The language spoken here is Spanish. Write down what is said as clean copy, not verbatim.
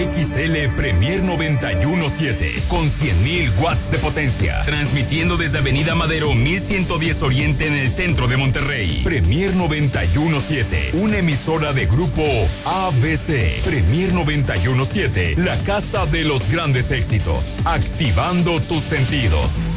XL Premier 917 con 100.000 watts de potencia, transmitiendo desde Avenida Madero 1110 Oriente en el centro de Monterrey. Premier 917, una emisora de grupo ABC. Premier 917, la casa de los grandes éxitos, activando tus sentidos.